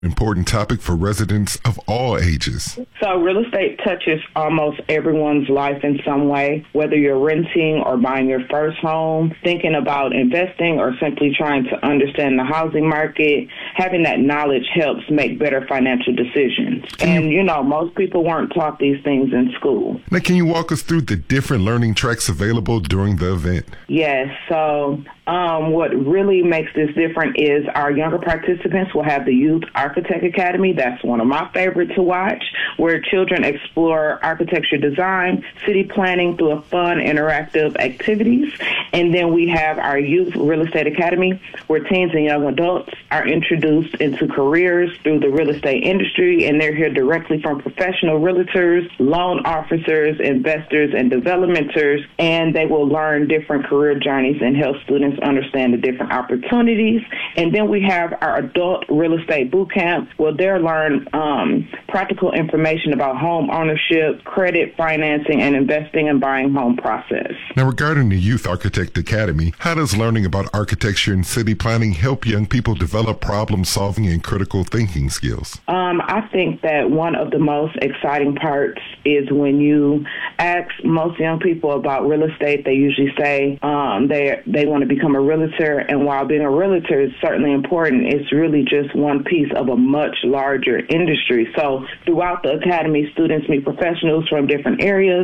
Important topic for residents of all ages. So real estate touches almost everyone's life in some way, whether you're renting or buying your first home, thinking about investing, or simply trying to understand the housing market. Having that knowledge helps make better financial decisions. Most people weren't taught these things in school. Now, can you walk us through the different learning tracks available during the event? Yes. So what really makes this different is our younger participants will have the Youth Architect Academy. That's one of my favorites to watch, where children explore architecture design, city planning through a fun, interactive activities. And then we have our Youth Real Estate Academy, where teens and young adults are introduced into careers through the real estate industry, and they're here directly from professional realtors, loan officers, investors, and developers, and they will learn different career journeys and help students understand the different opportunities. And then we have our Adult Real Estate Boot Camp, where they'll learn practical information about home ownership, credit, financing, and investing and buying home process. Now, regarding the Youth Architect Academy, how does learning about architecture and city planning help young people develop problem-solving and critical thinking skills? I think that one of the most exciting parts is when you ask most young people about real estate, they usually say they want to become a realtor. And while being a realtor is certainly important, it's really just one piece of a much larger industry. So throughout the academy, students meet professionals from different areas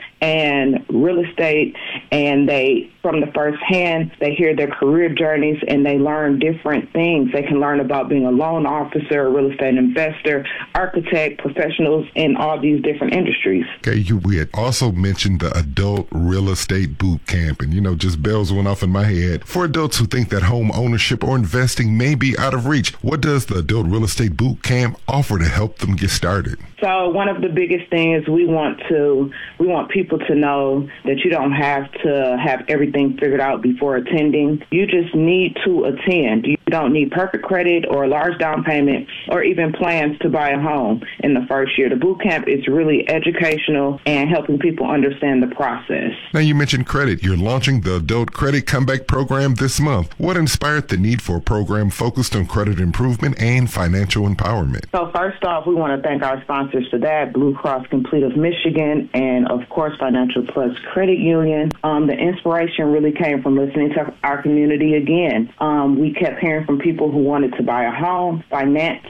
and real estate, and they, from the first hand, they hear their career journeys and they learn different things. They can learn about being a loan officer, a real estate investor, architect, professionals in all these different industries. Okay, we had also mentioned the Adult Real Estate Boot Camp, and just bells went off in my head. For adults who think that home ownership or investing may be out of reach, what does the Adult Real Estate Boot Camp offer to help them get started? So one of the biggest things we want people to know that you don't have to have everything figured out before attending. You just need to attend. You don't need perfect credit or a large down payment or even plans to buy a home in the first year. The boot camp is really educational and helping people understand the process. Now, you mentioned credit. You're launching the Adult Credit Comeback Program this month. What inspired the need for a program focused on credit improvement and financial empowerment? So first off, we want to thank our sponsors for that, Blue Cross Complete of Michigan and, of course, Financial Plus Credit Union. The inspiration really came from listening to our community again. We kept hearing from people who wanted to buy a home, finance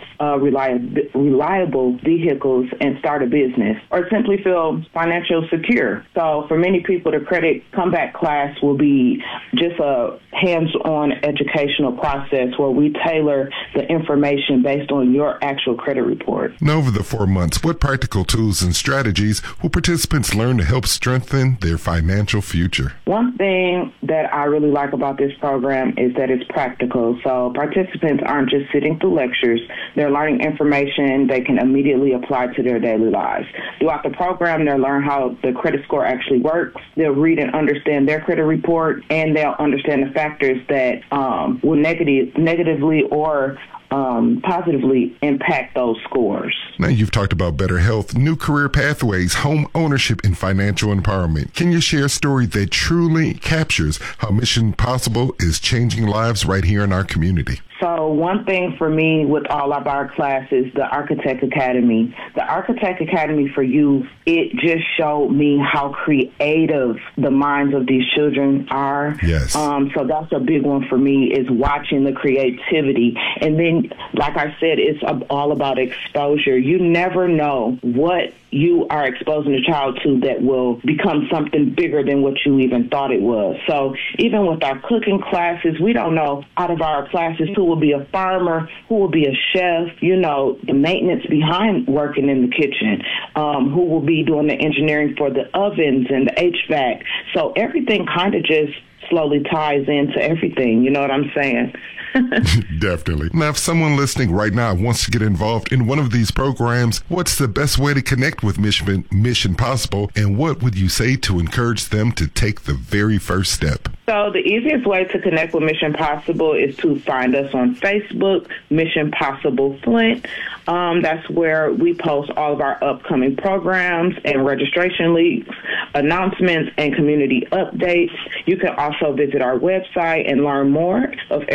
reliable vehicles, and start a business, or simply feel financially secure. So for many people, the Credit Comeback class will be just a hands-on educational process where we tailor the information based on your actual credit report. Now, over the 4 months, what practical tools and strategies will participants learn to help strengthen their financial future? One thing that I really like about this program is that it's practical. So participants aren't just sitting through lectures. They're learning information they can immediately apply to their daily lives. Throughout the program, they'll learn how the credit score actually works. They'll read and understand their credit report, and they'll understand the factors that will negatively or positively impact those scores. Now, you've talked about better health, new career pathways, home ownership, and financial empowerment. Can you share a story that truly captures how Mission Possible is changing lives right here in our community? So one thing for me with all of our classes, the Architect Academy. The Architect Academy for you, it just showed me how creative the minds of these children are. Yes. So that's a big one for me, is watching the creativity. And then, like I said, it's all about exposure. You never know what you are exposing a child to that will become something bigger than what you even thought it was. So even with our cooking classes, we don't know out of our classes who will be a farmer, who will be a chef, the maintenance behind working in the kitchen, who will be doing the engineering for the ovens and the HVAC. So everything kind of just slowly ties into everything. You know what I'm saying? Definitely. Now, if someone listening right now wants to get involved in one of these programs, what's the best way to connect with Mission Possible, and what would you say to encourage them to take the very first step? So the easiest way to connect with Mission Possible is to find us on Facebook, Mission Possible Flint. That's where we post all of our upcoming programs and registration links, announcements, and community updates. You can also visit our website and learn more of everything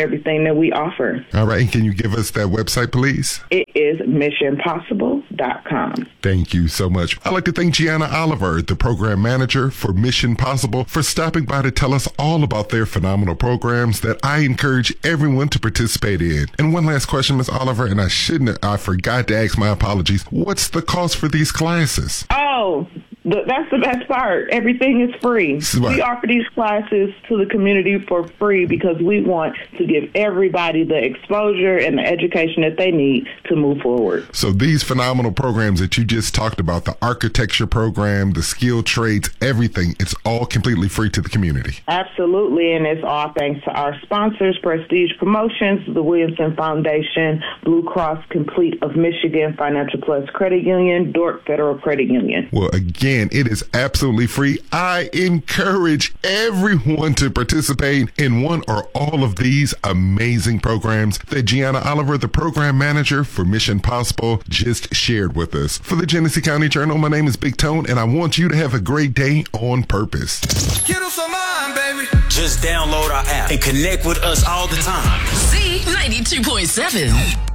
that we offer. All right. And can you give us that website, please? It is missionpossible.com. Thank you so much. I'd like to thank Gianna Oliver, the program manager for Mission Possible, for stopping by to tell us all about their phenomenal programs that I encourage everyone to participate in. And one last question, Ms. Oliver, and I forgot to ask, my apologies. What's the cost for these classes? Oh, that's the best part. Everything is free. Right. We offer these classes to the community for free because we want to give everybody the exposure and the education that they need to move forward. So these phenomenal programs that you just talked about, the architecture program, the skilled trades, everything, it's all completely free to the community. Absolutely, and it's all thanks to our sponsors, Prestige Promotions, the Williamson Foundation, Blue Cross Complete of Michigan, Financial Plus Credit Union, Dork Federal Credit Union. Well, again, it is absolutely free. I encourage everyone to participate in one or all of these amazing programs that Gianna Oliver, the program manager for Mission Possible, just shared with us. For the Genesee County Journal, my name is Big Tone, and I want you to have a great day on purpose. Get us a line, baby. Just download our app and connect with us all the time. Z92.7.